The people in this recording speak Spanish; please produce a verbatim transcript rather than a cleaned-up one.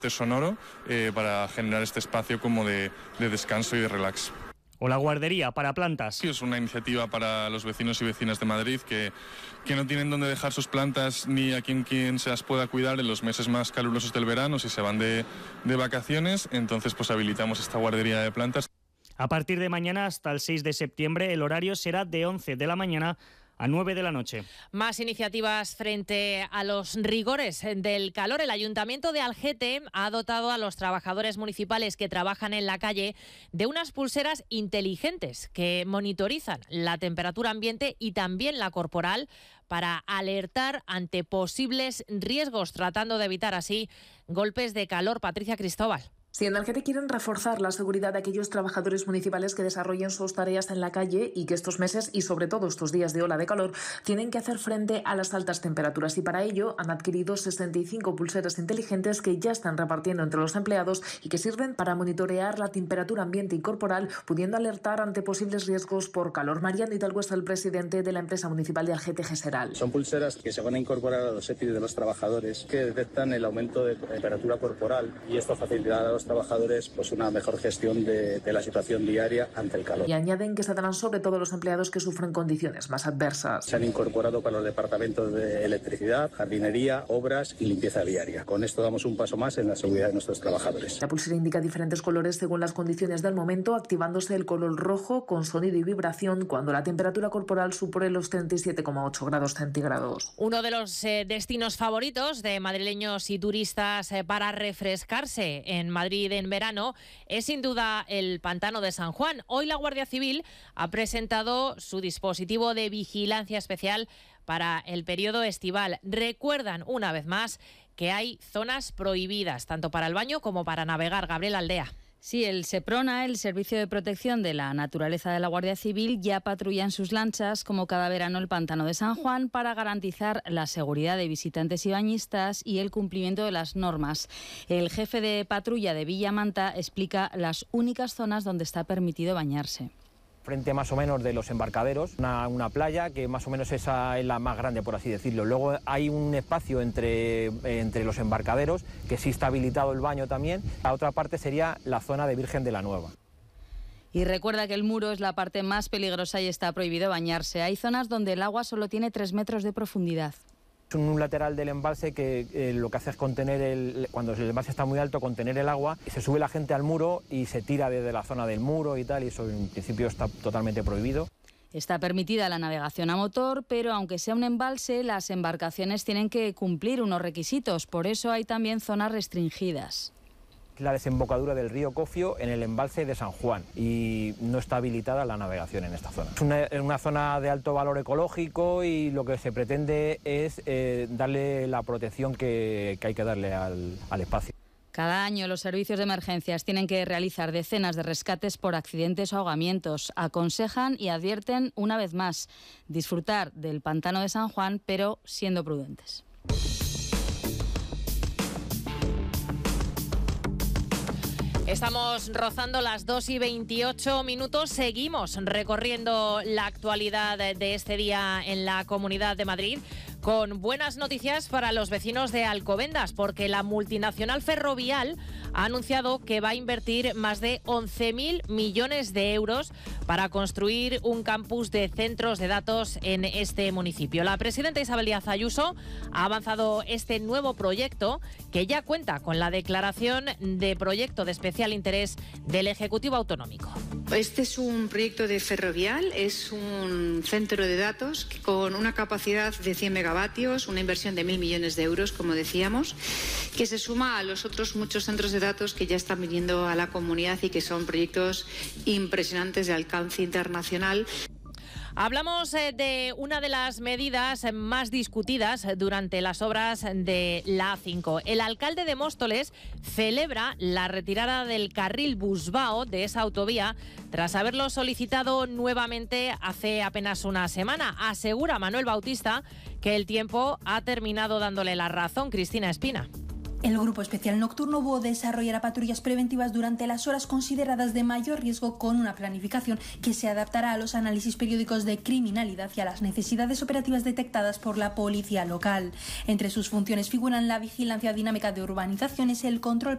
sonoro eh, para generar este espacio como de, de descanso y de relax. O la guardería para plantas. Sí, es una iniciativa para los vecinos y vecinas de Madrid que, que no tienen dónde dejar sus plantas ni a quien, quien se las pueda cuidar en los meses más calurosos del verano si se van de, de vacaciones. Entonces pues habilitamos esta guardería de plantas. A partir de mañana hasta el seis de septiembre el horario será de once de la mañana a nueve de la noche. Más iniciativas frente a los rigores del calor. El Ayuntamiento de Algete ha dotado a los trabajadores municipales que trabajan en la calle de unas pulseras inteligentes que monitorizan la temperatura ambiente y también la corporal para alertar ante posibles riesgos, tratando de evitar así golpes de calor. Patricia Cristóbal. Si en Algete quieren reforzar la seguridad de aquellos trabajadores municipales que desarrollen sus tareas en la calle y que estos meses y sobre todo estos días de ola de calor tienen que hacer frente a las altas temperaturas, y para ello han adquirido sesenta y cinco pulseras inteligentes que ya están repartiendo entre los empleados y que sirven para monitorear la temperatura ambiente y corporal, pudiendo alertar ante posibles riesgos por calor. Mariano Hidalgo es el presidente de la empresa municipal de Algete Geseral. Son pulseras que se van a incorporar a los E P I de los trabajadores que detectan el aumento de temperatura corporal, y esto facilitará a los trabajadores pues una mejor gestión de, de la situación diaria ante el calor. Y añaden que se darán sobre todo los empleados que sufren condiciones más adversas. Se han incorporado para los departamentos de electricidad, jardinería, obras y limpieza viaria. Con esto damos un paso más en la seguridad de nuestros trabajadores. La pulsera indica diferentes colores según las condiciones del momento, activándose el color rojo con sonido y vibración cuando la temperatura corporal supere los treinta y siete coma ocho grados centígrados. Uno de los eh, destinos favoritos de madrileños y turistas eh, para refrescarse en Madrid en verano es sin duda el Pantano de San Juan. Hoy la Guardia Civil ha presentado su dispositivo de vigilancia especial para el periodo estival. Recuerdan una vez más que hay zonas prohibidas tanto para el baño como para navegar. Gabriel Aldea. Sí, el SEPRONA, el Servicio de Protección de la Naturaleza de la Guardia Civil, ya patrulla en sus lanchas, como cada verano, el Pantano de San Juan para garantizar la seguridad de visitantes y bañistas y el cumplimiento de las normas. El jefe de patrulla de Villamanta explica las únicas zonas donde está permitido bañarse. Frente más o menos de los embarcaderos, una, una playa que más o menos esa es la más grande, por así decirlo. Luego hay un espacio entre, entre los embarcaderos que sí está habilitado el baño también. La otra parte sería la zona de Virgen de la Nueva. Y recuerda que el muro es la parte más peligrosa y está prohibido bañarse. Hay zonas donde el agua solo tiene tres metros de profundidad. Es un lateral del embalse que eh, lo que hace es contener, el, cuando el embalse está muy alto, contener el agua. Se sube la gente al muro y se tira desde la zona del muro y tal, y eso en principio está totalmente prohibido. Está permitida la navegación a motor, pero aunque sea un embalse, las embarcaciones tienen que cumplir unos requisitos. Por eso hay también zonas restringidas. La desembocadura del río Cofio en el embalse de San Juan, y no está habilitada la navegación en esta zona. Es una, una zona de alto valor ecológico y lo que se pretende es eh, darle la protección que, que hay que darle al, al espacio. Cada año los servicios de emergencias tienen que realizar decenas de rescates por accidentes o ahogamientos. Aconsejan y advierten una vez más disfrutar del Pantano de San Juan, pero siendo prudentes. Estamos rozando las dos y veintiocho minutos. Seguimos recorriendo la actualidad de este día en la Comunidad de Madrid con buenas noticias para los vecinos de Alcobendas, porque la multinacional Ferrovial ha anunciado que va a invertir más de once mil millones de euros para construir un campus de centros de datos en este municipio. La presidenta Isabel Díaz Ayuso ha avanzado este nuevo proyecto, que ya cuenta con la declaración de proyecto de especial interés del Ejecutivo Autonómico. Este es un proyecto de Ferrovial, es un centro de datos con una capacidad de cien megavatios, una inversión de mil millones de euros, como decíamos, que se suma a los otros muchos centros de datos que ya están viniendo a la comunidad y que son proyectos impresionantes de alcance internacional. Hablamos eh, de una de las medidas más discutidas durante las obras de la A cinco. El alcalde de Móstoles celebra la retirada del carril Busbao de esa autovía tras haberlo solicitado nuevamente hace apenas una semana. Asegura Manuel Bautista que el tiempo ha terminado dándole la razón. Cristina Espina. El Grupo Especial Nocturno B O desarrollará patrullas preventivas durante las horas consideradas de mayor riesgo, con una planificación que se adaptará a los análisis periódicos de criminalidad y a las necesidades operativas detectadas por la policía local. Entre sus funciones figuran la vigilancia dinámica de urbanizaciones, el control